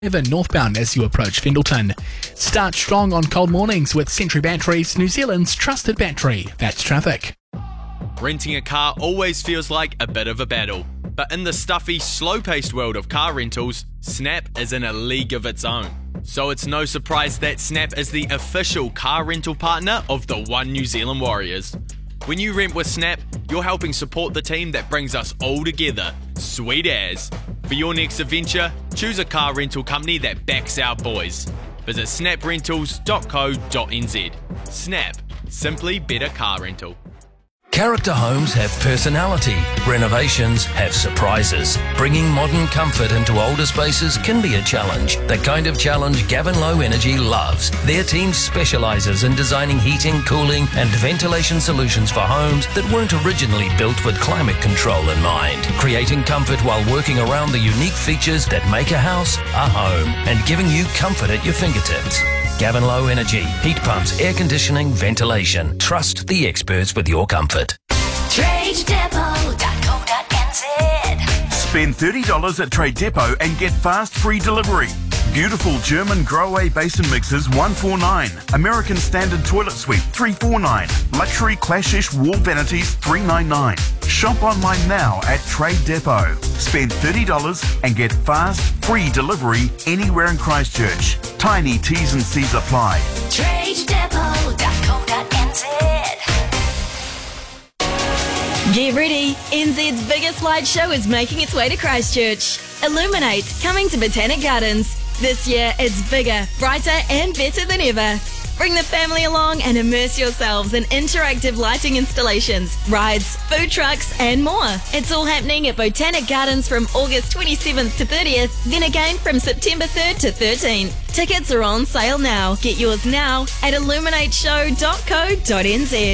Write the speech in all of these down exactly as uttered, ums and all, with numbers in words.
Evan northbound as you approach Fendleton. Start strong on cold mornings with Century Batteries, New Zealand's trusted battery. That's traffic. Renting a car always feels like a bit of a battle. But in the stuffy, slow-paced world of car rentals, Snap is in a league of its own. So it's no surprise that Snap is the official car rental partner of the One New Zealand Warriors. When you rent with Snap, you're helping support the team that brings us all together. Sweet as. For your next adventure, choose a car rental company that backs our boys. Visit snap rentals dot co dot n z. Snap. Simply better car rental. Character homes have personality. Renovations have surprises. Bringing modern comfort into older spaces can be a challenge. The kind of challenge Gavin Low Energy loves. Their team specialises in designing heating, cooling and ventilation solutions for homes that weren't originally built with climate control in mind. Creating comfort while working around the unique features that make a house a home and giving you comfort at your fingertips. Gavin Low Energy. Heat pumps, air conditioning, ventilation. Trust the experts with your comfort. trade depot dot co dot n z. Spend thirty dollars at Trade Depot and get fast free delivery. Beautiful German Growaway basin mixers one forty-nine. American Standard Toilet Suite three forty-nine. Luxury Clashish wall vanities three ninety-nine. Shop online now at Trade Depot. Spend thirty dollars and get fast free delivery anywhere in Christchurch. Tiny T's and C's apply. trade depot dot co dot n z. Get ready! N Z's biggest light show is making its way to Christchurch. Illuminate, coming to Botanic Gardens. This year, it's bigger, brighter and better than ever. Bring the family along and immerse yourselves in interactive lighting installations, rides, food trucks and more. It's all happening at Botanic Gardens from August twenty-seventh to thirtieth, then again from September third to thirteenth. Tickets are on sale now. Get yours now at illuminate show dot co dot n z.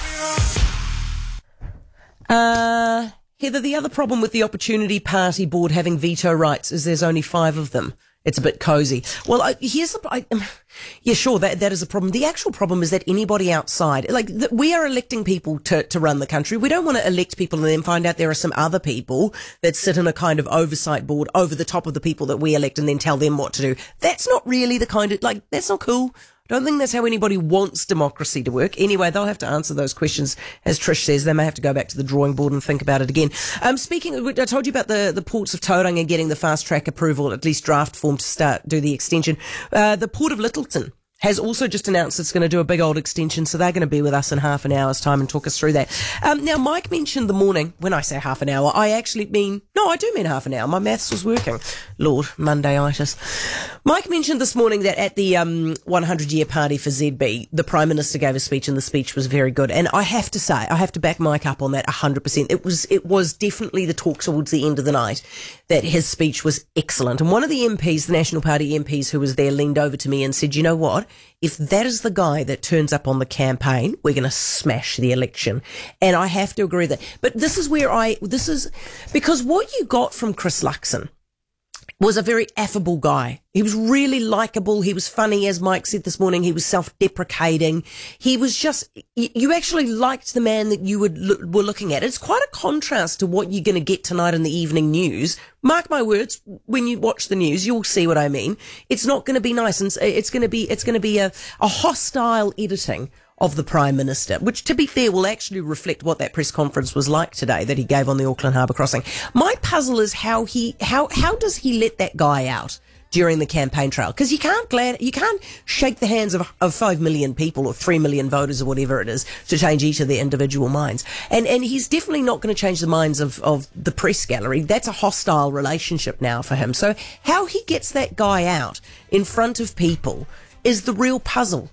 Uh, Heather, the other problem with the Opportunity Party board having veto rights is there's only five of them. It's a bit cozy. Well, I, here's the, I, um, yeah, sure, that, that is a problem. The actual problem is that anybody outside, like, the, we are electing people to, to run the country. We don't want to elect people and then find out there are some other people that sit in a kind of oversight board over the top of the people that we elect and then tell them what to do. That's not really the kind of, like, that's not cool. I don't think that's how anybody wants democracy to work. Anyway, they'll have to answer those questions. As Trish says, they may have to go back to the drawing board and think about it again. Um, speaking of, I told you about the, the ports of Tauranga getting the fast track approval, at least draft form to start, do the extension. Uh, the Port of Lyttelton has also just announced it's going to do a big old extension, so they're going to be with us in half an hour's time and talk us through that. Um, now, Mike mentioned the morning. When I say half an hour, I actually mean, no, I do mean half an hour. My maths was working. Lord, Mondayitis. Mike mentioned this morning that at the um, one hundred year party for Z B, the Prime Minister gave a speech and the speech was very good. And I have to say, I have to back Mike up on that one hundred percent. It was, it was definitely the talk towards the end of the night that his speech was excellent. And one of the M Ps, the National Party M Ps who was there, leaned over to me and said, you know what? If that is the guy that turns up on the campaign, we're going to smash the election. And I have to agree with that. But this is where I, this is, because what you got from Chris Luxon was a very affable guy. He was really likable. He was funny, as Mike said this morning. He was self-deprecating. He was just, you actually liked the man that you would, were looking at. It's quite a contrast to what you're going to get tonight in the evening news. Mark my words, when you watch the news, you'll see what I mean. It's not going to be nice, and it's going to be, it's going to be a, a hostile editing of the Prime Minister, which, to be fair, will actually reflect what that press conference was like today that he gave on the Auckland Harbour crossing. My puzzle is how he, how, how does he let that guy out during the campaign trail? Because you can't glad, you can't shake the hands of, of five million people or three million voters or whatever it is to change each of their individual minds. And, and he's definitely not going to change the minds of, of the press gallery. That's a hostile relationship now for him. So how he gets that guy out in front of people is the real puzzle.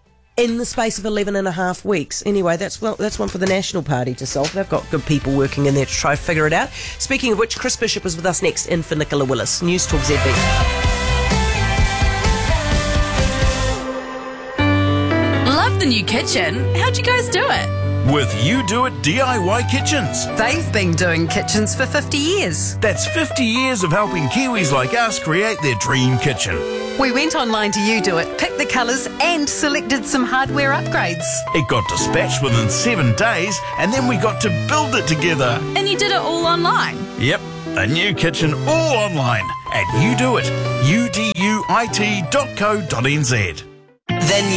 In the space of eleven and a half weeks. Anyway, that's well, that's one for the National Party to solve. They've got good people working in there to try to figure it out. Speaking of which, Chris Bishop is with us next in for Nicola Willis. News Talk Z B. Love the new kitchen. How'd you guys do it? With You Do It D I Y Kitchens. They've been doing kitchens for fifty years. That's fifty years of helping Kiwis like us create their dream kitchen. We went online to You Do It, picked the colours and selected some hardware upgrades. It got dispatched within seven days and then we got to build it together. And you did it all online? Yep. a new kitchen all online at uduit, U D U I T dot co dot N Z. Then